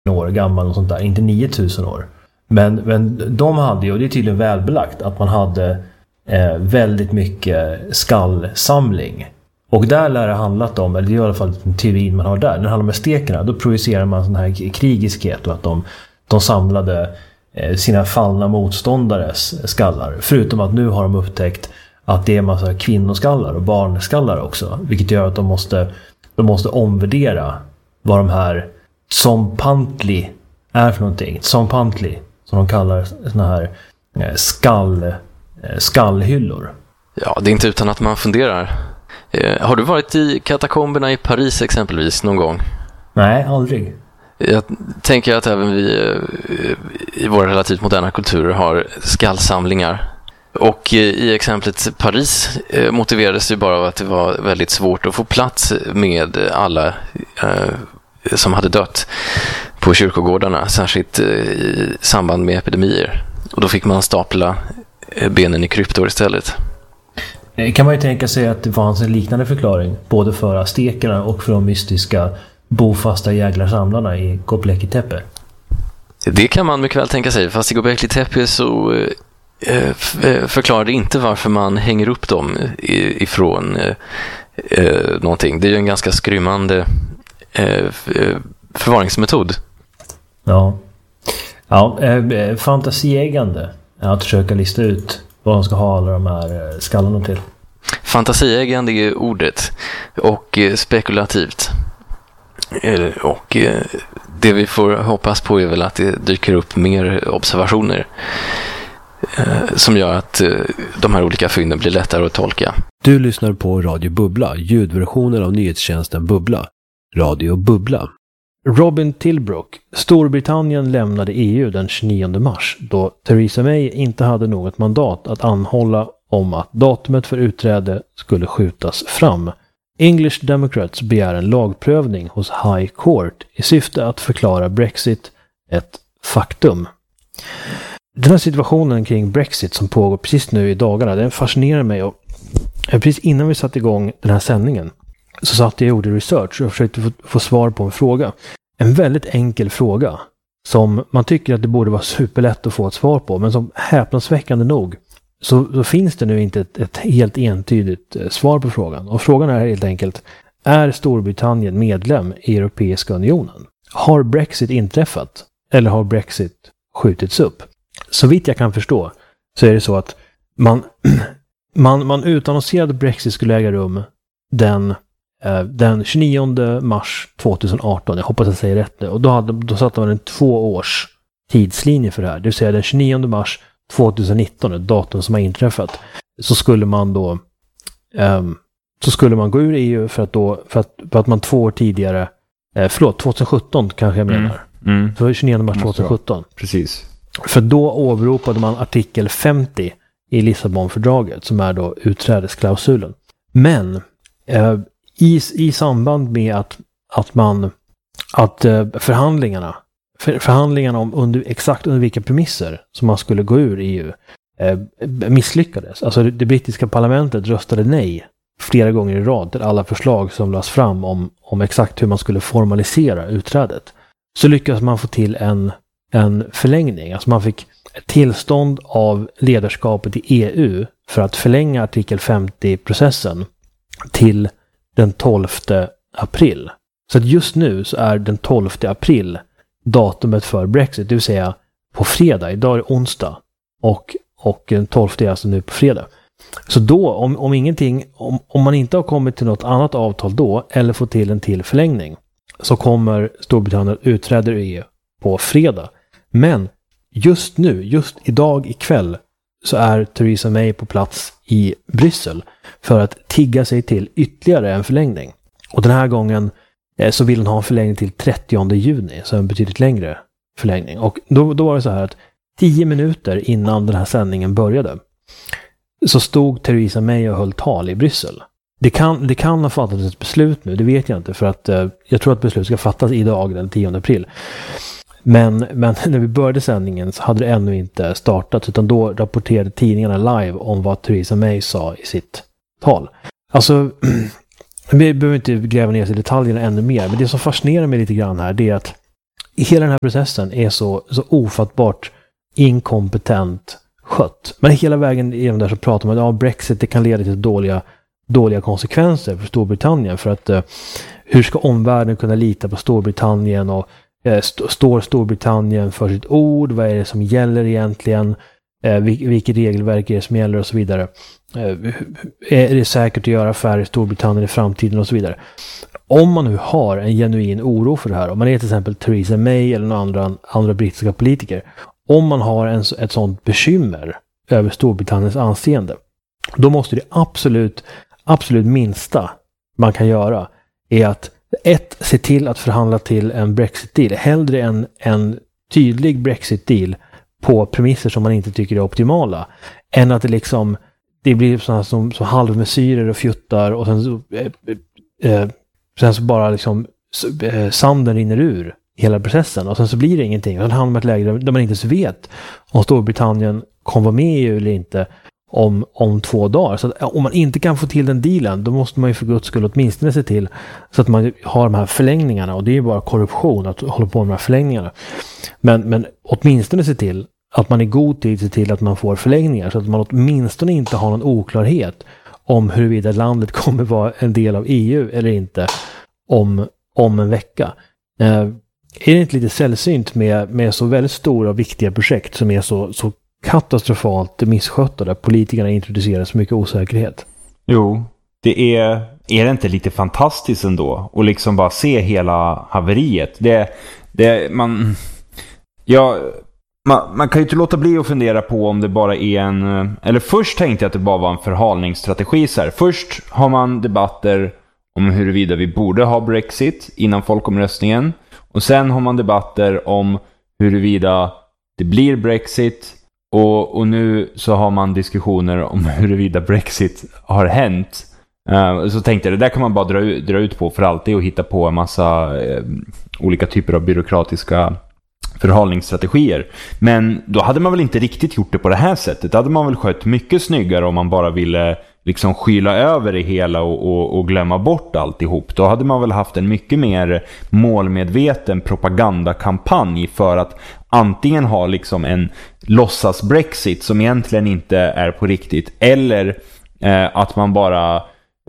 år gammal och sånt där, inte 9000 år. Men de hade ju, och det är tydligen välbelagt, att man hade väldigt mycket skallsamling. Och där lär det handlat om, eller det är i alla fall teorin man har där, när det handlar om aztekerna, då projicerar man sån här krigiskhet och att de samlade sina fallna motståndares skallar. Förutom att nu har de upptäckt att det är en massa kvinnoskallar och barnskallar också. Vilket gör att de måste omvärdera vad de här Tzompantli är för någonting. Tzompantli, som de kallar såna här skallhyllor. Ja, det är inte utan att man funderar. Har du varit i katakomberna i Paris exempelvis någon gång? Nej, aldrig. Jag tänker att även vi i våra relativt moderna kulturer har skallsamlingar. Och i exemplet Paris motiverades det bara av att det var väldigt svårt att få plats med alla som hade dött på kyrkogårdarna, särskilt i samband med epidemier. Och då fick man stapla benen i kryptor istället. Kan man ju tänka sig att det fanns en liknande förklaring både för aztekerna och för de mystiska bofasta jäglarsamlarna i Göbekli Tepe. Det kan man mycket väl tänka sig, fast i Göbekli Tepe så förklarar det inte varför man hänger upp dem ifrån någonting. Det är ju en ganska skrymmande förvaringsmetod. Ja, fantasieggande att försöka lista ut vad de ska ha alla de här skallarna till. Fantasieggande är ordet, och spekulativt. Och det vi får hoppas på är väl att det dyker upp mer observationer som gör att de här olika fynden blir lättare att tolka. Du lyssnar på Radio Bubbla, ljudversionen av nyhetstjänsten Bubbla. Radio Bubbla. Robin Tilbrook. Storbritannien lämnade EU den 29 mars då Theresa May inte hade något mandat att anhålla om att datumet för utträde skulle skjutas fram. English Democrats begär en lagprövning hos High Court i syfte att förklara Brexit ett faktum. Den här situationen kring Brexit som pågår precis nu i dagarna, den fascinerar mig, och precis innan vi satte igång den här sändningen så satt jag och gjorde research och försökte få svar på en fråga. En väldigt enkel fråga som man tycker att det borde vara superlätt att få ett svar på, men som häpnadsväckande nog så finns det nu inte ett helt entydigt svar på frågan. Och frågan är helt enkelt: är Storbritannien medlem i Europeiska unionen? Har Brexit inträffat? Eller har Brexit skjutits upp? Så vitt jag kan förstå så är det så att man utannonserade att Brexit skulle äga rum den 29 mars 2018. Jag hoppas jag säger rätt nu. Och då satte man en 2 års tidslinje för det här. Det vill säga den 29 mars 2019, ett datum som har inträffat, så skulle man då gå ur EU för att man 2 år tidigare 2017 kanske jag menar. Så 29 mars 2017. Precis. För då åberopade man artikel 50 i Lissabonfördraget som är då utträdesklausulen. Men i samband med att förhandlingarna om exakt under vilka premisser som man skulle gå ur EU misslyckades. Alltså det brittiska parlamentet röstade nej flera gånger i rad till alla förslag som lades fram om exakt hur man skulle formalisera utträdet. Så lyckades man få till en förlängning. Alltså man fick ett tillstånd av ledarskapet i EU för att förlänga artikel 50-processen till den 12 april. Så att just nu så är den 12 april datumet för Brexit, det vill säga på fredag. Idag är det onsdag och den 12 är alltså nu på fredag. Så då, om man inte har kommit till något annat avtal då eller få till en till förlängning, så kommer Storbritannien utträda ur EU på fredag. Men just nu, just idag ikväll, så är Theresa May på plats i Bryssel för att tigga sig till ytterligare en förlängning. Och den här gången så vill hon ha en förlängning till 30 juni, så en betydligt längre förlängning. Och då var det så här att 10 minuter innan den här sändningen började så stod Theresa May och höll tal i Bryssel. Det kan ha fattats ett beslut nu, det vet jag inte, för att jag tror att beslut ska fattas idag den 10 april. Men när vi började sändningen så hade det ännu inte startat, utan då rapporterade tidningarna live om vad Theresa May sa i sitt tal. Alltså, vi behöver inte gräva ner oss i detaljerna ännu mer, men det som fascinerar mig lite grann här, det är att hela den här processen är så ofattbart inkompetent skött. Men hela vägen genom där så pratar man om att Brexit det kan leda till dåliga konsekvenser för Storbritannien. För att hur ska omvärlden kunna lita på Storbritannien och står Storbritannien för sitt ord? Vad är det som gäller egentligen? Vilket regelverk är det som gäller och så vidare? Är det säkert att göra affärer i Storbritannien i framtiden och så vidare? Om man nu har en genuin oro för det här, om man är till exempel Theresa May eller några andra brittiska politiker, om man har ett sånt bekymmer över Storbritanniens anseende, då måste det absolut minsta man kan göra är att se till att förhandla till en Brexit-deal. Hellre en tydlig Brexit-deal på premisser som man inte tycker är optimala, än att det blir sådana som halvmesyrer och fjuttar och sen så bara sanden rinner ur hela processen och sen så blir det ingenting. Och sen hamnar man ett läge där man inte så vet om Storbritannien kommer vara med i EU eller inte om 2 dagar. Så att om man inte kan få till den dealen, då måste man ju för Guds skull åtminstone se till så att man har de här förlängningarna, och det är ju bara korruption att hålla på med de här förlängningarna. Men åtminstone se till att man i god tid ser till att man får förlängningar, så att man åtminstone inte har någon oklarhet om huruvida landet kommer vara en del av EU eller inte om en vecka. Är det inte lite sällsynt med så väldigt stora och viktiga projekt som är så katastrofalt misskötta, där politikerna introducerar så mycket osäkerhet? Jo, det är det inte lite fantastiskt ändå och liksom bara se hela haveriet. Man kan ju inte låta bli att fundera på om det bara är eller först tänkte jag att det bara var en förhalningsstrategi så här. Först har man debatter om huruvida vi borde ha Brexit innan folkomröstningen, och sen har man debatter om huruvida det blir Brexit, och nu så har man diskussioner om huruvida Brexit har hänt. Så tänkte jag, det där kan man bara dra ut på för alltid och hitta på en massa olika typer av byråkratiska förhalningsstrategier. Men då hade man väl inte riktigt gjort det på det här sättet. Då hade man väl skött mycket snyggare om man bara ville liksom skyla över det hela och glömma bort alltihop. Då hade man väl haft en mycket mer målmedveten propagandakampanj för att antingen ha liksom en låtsas Brexit som egentligen inte är på riktigt, eller att man bara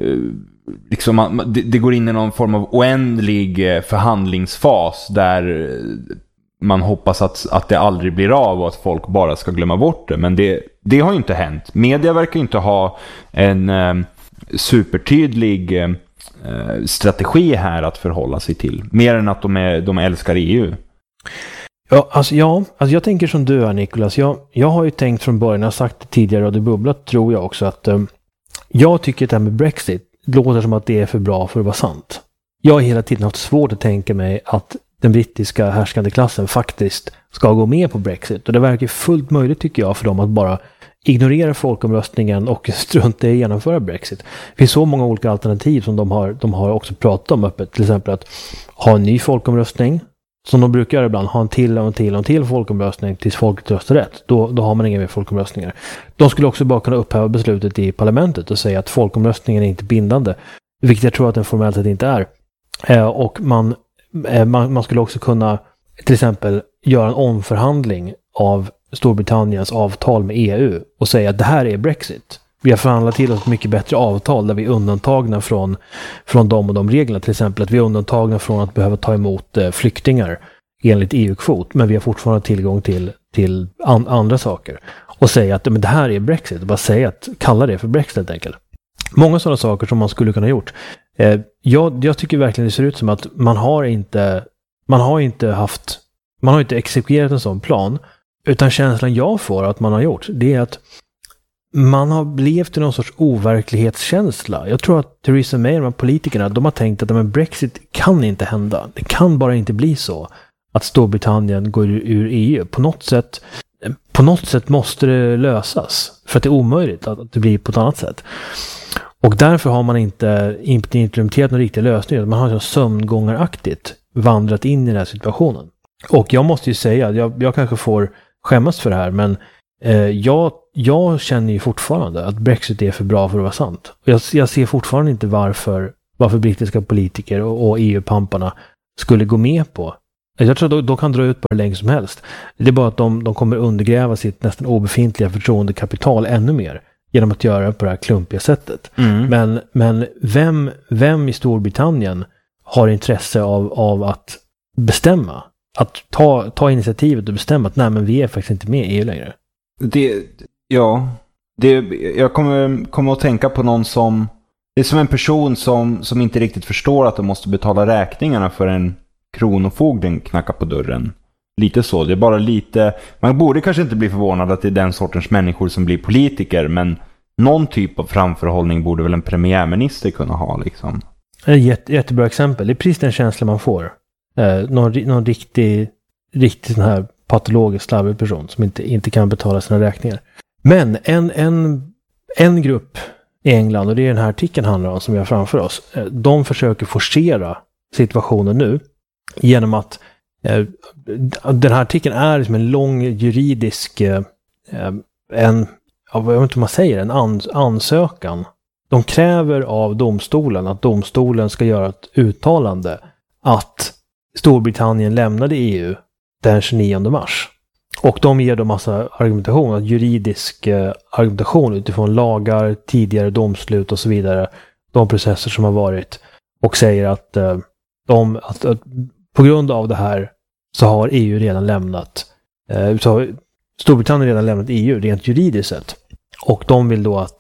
det går in i någon form av oändlig förhandlingsfas där man hoppas att det aldrig blir av och att folk bara ska glömma bort det. Men det har ju inte hänt. Media verkar inte ha en supertydlig strategi här att förhålla sig till. Mer än att de älskar EU. Alltså jag tänker som du är, Nicholas. Jag har ju tänkt från början, jag har sagt det tidigare och det bubblat, tror jag också, att jag tycker att det här med Brexit låter som att det är för bra för att vara sant. Jag har hela tiden haft svårt att tänka mig att den brittiska härskande klassen faktiskt ska gå med på Brexit. Och det verkar fullt möjligt, tycker jag, för dem att bara ignorera folkomröstningen och strunta i att genomföra Brexit. Det finns så många olika alternativ som de har också pratat om öppet. Till exempel att ha en ny folkomröstning, som de brukar göra ibland, ha en till folkomröstning tills folket röstar rätt. Då har man inga mer folkomröstningar. De skulle också bara kunna upphäva beslutet i parlamentet och säga att folkomröstningen är inte bindande, vilket jag tror att den formellt sett inte är. Och man skulle också kunna till exempel göra en omförhandling av Storbritanniens avtal med EU och säga att det här är Brexit. Vi har förhandlat till oss ett mycket bättre avtal där vi är undantagna från de och de reglerna. Till exempel att vi är undantagna från att behöva ta emot flyktingar enligt EU-kvot, men vi har fortfarande tillgång till andra saker. Och säga att men det här är Brexit. Och bara kalla det för Brexit helt enkelt. Många sådana saker som man skulle kunna ha gjort. Jag tycker verkligen det ser ut som att man har inte exekverat en sån plan, utan känslan jag får att man har gjort, det är att man har levt i någon sorts overklighetskänsla. Jag tror att Theresa May och de här politikerna, de har tänkt att Brexit kan inte hända. Det kan bara inte bli så att Storbritannien går ur EU. På något sätt måste det lösas, för att det är omöjligt att det blir på ett annat sätt. Och därför har man inte implementerat någon riktig lösning. Man har så sömngångaraktigt vandrat in i den här situationen. Och jag måste ju säga, jag kanske får skämmas för det här, men jag känner ju fortfarande att Brexit är för bra för att vara sant. Och jag ser fortfarande inte varför brittiska politiker och EU-pamparna skulle gå med på Jag tror att de kan dra ut på det länge som helst. Det är bara att de kommer undergräva sitt nästan obefintliga förtroendekapital ännu mer genom att göra det på det här klumpiga sättet. Men vem i Storbritannien har intresse av att bestämma? Att ta initiativet och bestämma att nej, men vi är faktiskt inte med i EU längre. Jag kommer att tänka på någon som... Det är som en person som inte riktigt förstår att de måste betala räkningarna för en kronofogden knackar på dörren. Lite så, det är bara lite... Man borde kanske inte bli förvånad att det är den sortens människor som blir politiker, men någon typ av framförhållning borde väl en premiärminister kunna ha liksom. Det är ett jättebra exempel. Det är precis den känslan man får. Någon riktigt sån här patologisk slarvig person som inte kan betala sina räkningar. Men en grupp i England, och det är den här artikeln handlar om som vi har framför oss, de försöker forcera situationen nu genom att den här artikeln är liksom en lång juridisk jag vet inte hur man säger, en ansökan. De kräver av domstolen att domstolen ska göra ett uttalande att Storbritannien lämnade EU den 29 mars. Och de ger då massa argumentation, juridisk argumentation utifrån lagar, tidigare domslut och så vidare, de processer som har varit, och säger att på grund av det här så har EU redan lämnat Storbritannien redan lämnat EU rent juridiskt sett. Och de vill då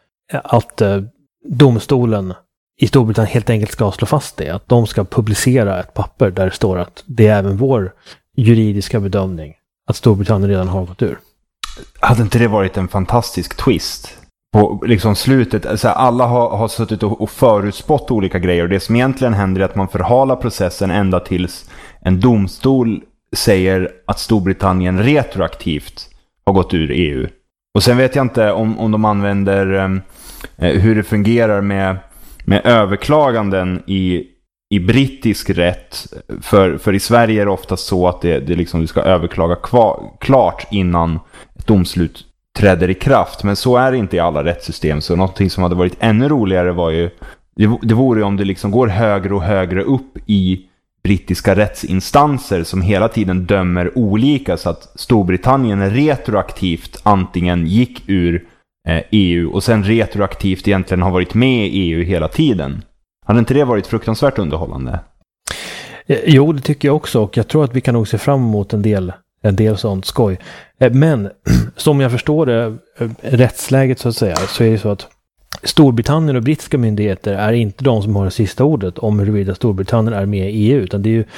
att domstolen i Storbritannien helt enkelt ska slå fast det. Att de ska publicera ett papper där det står att det är även vår juridiska bedömning att Storbritannien redan har gått ur. Hade inte det varit en fantastisk twist? På liksom slutet, alltså alla har suttit och förutspått olika grejer. Och det som egentligen händer är att man förhalar processen ända tills en domstol säger att Storbritannien retroaktivt har gått ur EU. Och sen vet jag inte om de använder hur det fungerar med överklaganden i brittisk rätt. För i Sverige är det ofta så att det liksom, du ska överklaga klart innan ett domslut träder i kraft. Men så är det inte i alla rättssystem. Så någonting som hade varit ännu roligare var ju, det vore om det liksom går högre och högre upp i brittiska rättsinstanser som hela tiden dömer olika, så att Storbritannien retroaktivt antingen gick ur EU och sen retroaktivt egentligen har varit med i EU hela tiden. Hade inte det varit fruktansvärt underhållande? Jo, det tycker jag också, och jag tror att vi kan nog se fram emot en del sånt skoj. Men som jag förstår det, rättsläget så att säga, så är det så att Storbritannien och brittiska myndigheter är inte de som har det sista ordet om huruvida Storbritannien är med i EU, utan det är ju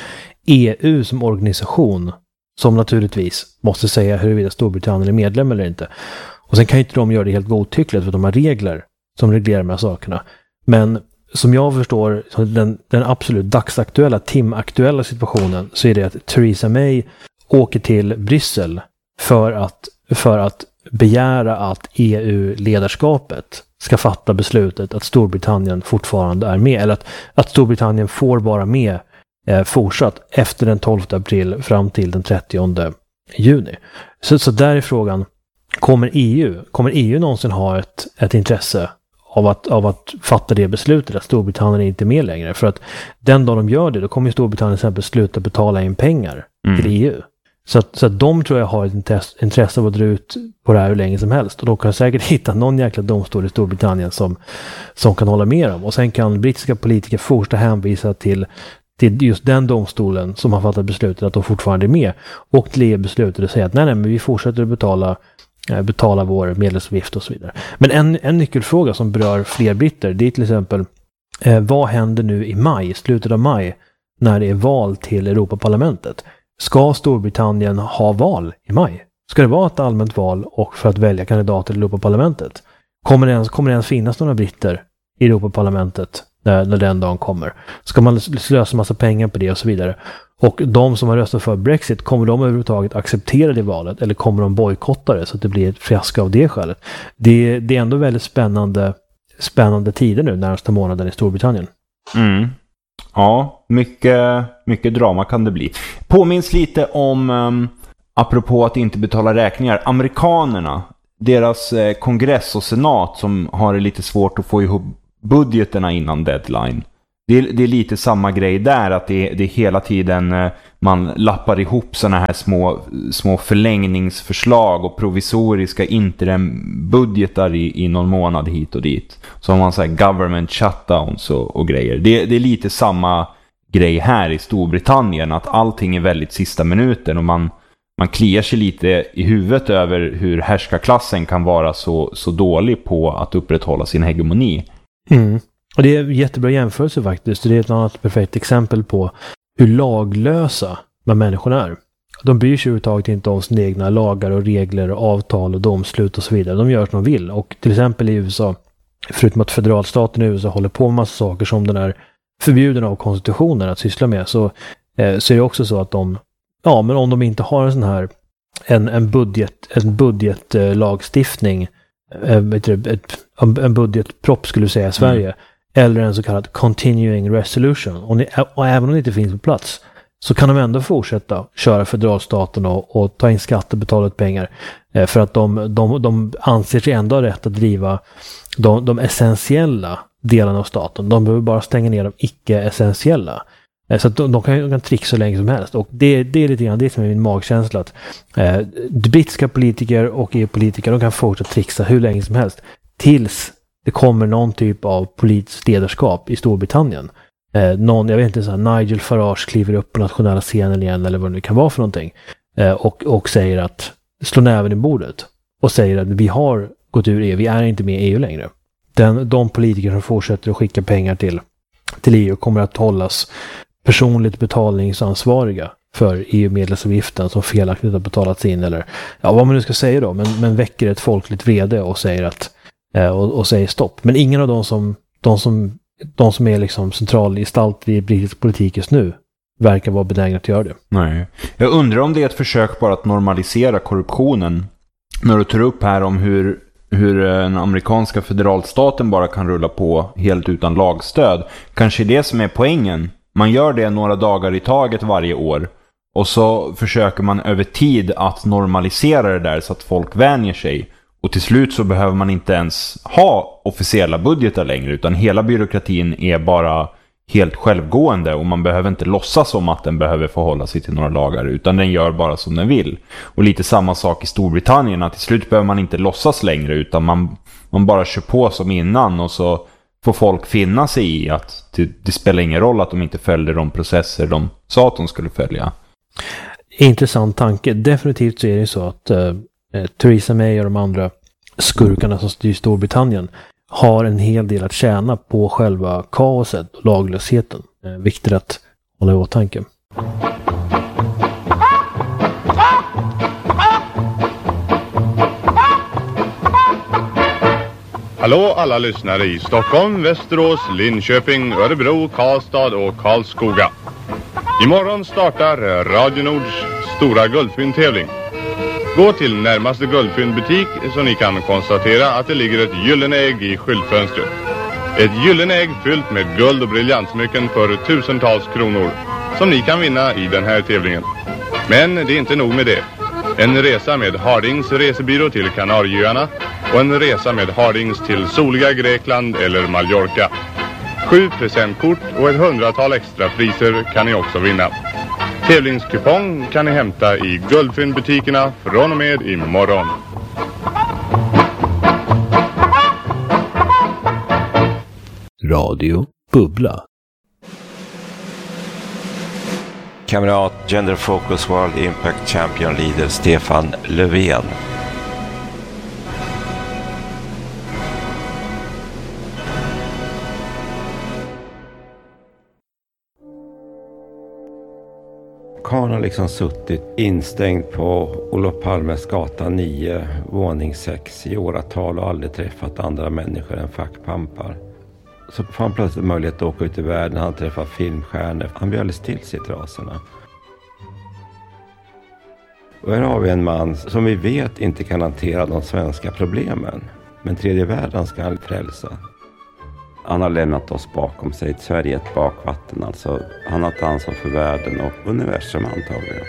EU som organisation som naturligtvis måste säga huruvida Storbritannien är medlem eller inte. Och sen kan inte de göra det helt godtyckligt för de har regler som reglerar de här sakerna. Men som jag förstår den absolut dagsaktuella, timaktuella situationen, så är det att Theresa May åker till Bryssel för att begära att EU-ledarskapet ska fatta beslutet att Storbritannien fortfarande är med, eller att Storbritannien får vara med fortsatt efter den 12 april fram till den 30 juni. Så där är frågan, kommer EU någonsin ha ett intresse av att fatta det beslutet att Storbritannien är inte med längre? För att den dag de gör det, då kommer Storbritannien till exempel sluta betala in pengar till EU. Så att de tror jag har ett intresse av att dra ut på det här hur länge som helst. Och de kan säkert hitta någon jäkla domstol i Storbritannien som kan hålla med dem. Och sen kan brittiska politiker fortsätta hänvisa till just den domstolen som har fattat beslutet att de fortfarande är med. Och till EU-beslutet och säga att nej, men vi fortsätter att betala vår medlemsavgift och så vidare. Men en nyckelfråga som berör fler britter, det är till exempel vad händer nu i slutet av maj, när det är val till Europaparlamentet? Ska Storbritannien ha val i maj? Ska det vara ett allmänt val och för att välja kandidater till Europaparlamentet? Kommer det ens finnas några britter i Europaparlamentet när den dagen kommer? Ska man slösa massa pengar på det och så vidare? Och de som har röstat för Brexit, kommer de överhuvudtaget acceptera det valet? Eller kommer de bojkotta det så att det blir ett fiasko av det skälet? Det är ändå väldigt spännande tider nu, närmaste månaden i Storbritannien. Mm. Ja, mycket drama kan det bli. Påminns lite om, apropå att inte betala räkningar, amerikanerna, deras kongress och senat som har det lite svårt att få ihop budgeterna innan deadline. Det är lite samma grej där, att det är hela tiden man lappar ihop såna här små förlängningsförslag och provisoriska interim-budgetar i någon månad hit och dit. Så har man så här government shutdowns och grejer. Det är lite samma grej här i Storbritannien, att allting är väldigt sista minuten och man kliar sig lite i huvudet över hur härskarklassen kan vara så dålig på att upprätthålla sin hegemoni. Mm. Och det är en jättebra jämförelse faktiskt. Det är ett annat perfekt exempel på hur laglösa de människorna är. De bryr sig överhuvudtaget inte om sina egna lagar och regler och avtal och domslut och så vidare. De gör som de vill. Och till exempel i USA, förutom att federalstaten i USA håller på med massa saker som den är förbjuden av konstitutionen att syssla med, så är det också så att men om de inte har en sån här en budgetlagstiftning, en budgetpropp skulle jag säga i Sverige, eller en så kallad continuing resolution, och även om det inte finns på plats, så kan de ändå fortsätta köra federalstaten och ta in skatt och betala ut pengar, för att de anser sig ändå ha rätt att driva de essentiella delarna av staten. De behöver bara stänga ner de icke-essentiella. Så att de kan trixa så länge som helst. Och det är lite grann det som är min magkänsla, att brittiska politiker och EU-politiker, de kan fortsätta trixa hur länge som helst tills det kommer någon typ av politiskt ledarskap i Storbritannien. Jag vet inte, så här, Nigel Farage kliver upp på nationella scenen igen, eller vad det kan vara för någonting, och säger att, slår näven i bordet och säger att vi har gått ur EU, vi är inte med i EU längre. De politiker som fortsätter att skicka pengar till EU kommer att hållas personligt betalningsansvariga för EU-medlemsavgiften som felaktigt har betalats in, eller vad man nu ska säga då, men väcker ett folkligt vrede och säger att och säger stopp. Men ingen av de som är liksom centralgestalt i brittisk politik just nu verkar vara benägna att göra det. Nej. Jag undrar om det är ett försök bara att normalisera korruptionen, när du tar upp här om hur den amerikanska federalstaten bara kan rulla på helt utan lagstöd. Kanske det som är poängen. Man gör det några dagar i taget varje år, och så försöker man över tid att normalisera det där så att folk vänjer sig. Och till slut så behöver man inte ens ha officiella budgetar längre, utan hela byråkratin är bara helt självgående, och man behöver inte låtsas om att den behöver förhålla sig till några lagar, utan den gör bara som den vill. Och lite samma sak i Storbritannien, att till slut behöver man inte låtsas längre, utan man bara kör på som innan, och så får folk finna sig i att det spelar ingen roll att de inte följer de processer de sa att de skulle följa. Intressant tanke. Definitivt så är det så att Theresa May och de andra skurkarna som styr Storbritannien har en hel del att tjäna på själva kaoset och laglösheten. Viktigt att hålla i åtanke. Hallå alla lyssnare i Stockholm, Västerås, Linköping, Örebro, Karlstad och Karlskoga. Imorgon startar Radio Nords stora guldfyndtävling. Gå till närmaste guldfyndbutik så ni kan konstatera att det ligger ett gyllene ägg i skyltfönstret. Ett gyllene ägg fyllt med guld och briljantsmycken för tusentals kronor, som ni kan vinna i den här tävlingen. Men det är inte nog med det. En resa med Hardings resebyrå till Kanarieöarna och en resa med Hardings till soliga Grekland eller Mallorca. 7 presentkort och ett 100-tal extra priser kan ni också vinna. Tävlingskupong kan ni hämta i guldfyndbutikerna från och med imorgon. Radio Bubbla. Kamrat Gender Focus World Impact Champion Leader Stefan Löfven. Karl har liksom suttit instängd på Olof Palmes gata 9, våning 6 i åratal och aldrig träffat andra människor än fackpampar. Så får han plötsligt möjlighet att åka ut i världen. Han träffar filmstjärnor. Han blir alldeles till sig i trasorna. Och här har vi en man som vi vet inte kan hantera de svenska problemen. Men tredje världen ska han frälsa. Han har lämnat oss bakom sig. Sverige är ett bakvatten. Alltså, han har ett ansvar för världen och universum antagligen.